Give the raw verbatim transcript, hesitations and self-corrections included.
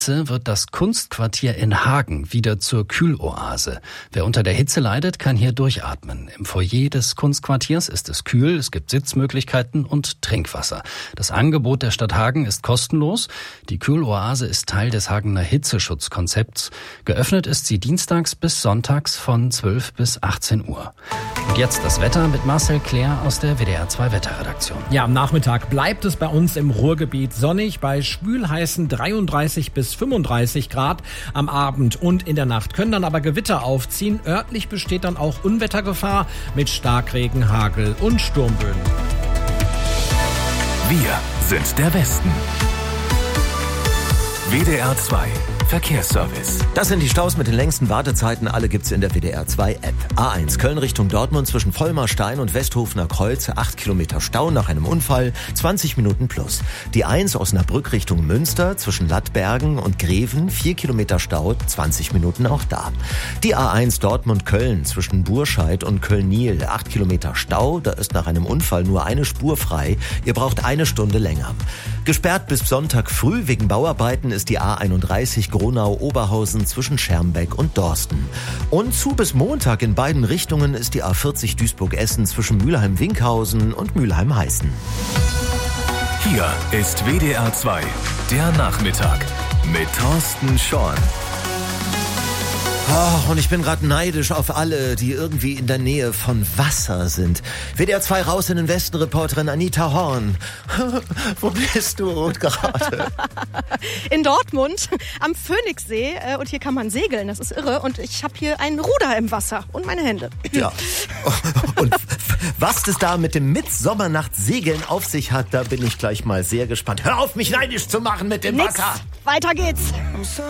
wird das Kunstquartier in Hagen wieder zur Kühloase. Wer unter der Hitze leidet, kann hier durchatmen. Im Foyer des Kunstquartiers ist es kühl, es gibt Sitzmöglichkeiten und Trinkwasser. Das Angebot der Stadt Hagen ist kostenlos. Die Kühloase ist Teil des Hagener Hitzeschutzkonzepts. Geöffnet ist sie dienstags bis sonntags von zwölf bis achtzehn Uhr. Und jetzt das Wetter mit Marcel Claire aus der W D R zwei Wetterredaktion. Ja, am Nachmittag bleibt es bei uns im Ruhrgebiet sonnig bei schwülheißen dreiunddreißig bis fünfunddreißig Grad. Am Abend und in der Nacht können dann aber Gewitter aufziehen. Örtlich besteht dann auch Unwettergefahr mit Starkregen, Hagel und Sturmböen. Wir sind der Westen. W D R zwei Verkehrsservice. Das sind die Staus mit den längsten Wartezeiten. Alle gibt's in der W D R zwei App. A eins Köln Richtung Dortmund zwischen Vollmarstein und Westhofener Kreuz. acht Kilometer Stau nach einem Unfall. zwanzig Minuten plus. Die eins Osnabrück Richtung Münster zwischen Lattbergen und Greven. vier Kilometer Stau. zwanzig Minuten auch da. Die A eins Dortmund Köln zwischen Burscheid und Köln-Niel. acht Kilometer Stau. Da ist nach einem Unfall nur eine Spur frei. Ihr braucht eine Stunde länger. Gesperrt bis Sonntag früh wegen Bauarbeiten ist die A einunddreißig Gronau-Oberhausen zwischen Schermbeck und Dorsten. Und zu bis Montag in beiden Richtungen ist die A vierzig Duisburg-Essen zwischen Mülheim-Winkhausen und Mülheim-Heißen. Hier ist W D R zwei, der Nachmittag mit Thorsten Schorn. Oh, und ich bin gerade neidisch auf alle, die irgendwie in der Nähe von Wasser sind. W D R zwei raus in den Westen, Reporterin Anita Horn. Wo bist du gerade? In Dortmund am Phoenixsee, und hier kann man segeln, das ist irre. Und ich habe hier ein Ruder im Wasser und meine Hände. Ja. Und was es da mit dem Mitsommernacht-Segeln auf sich hat, da bin ich gleich mal sehr gespannt. Hör auf, mich neidisch zu machen mit dem Nix. Wasser! Weiter geht's!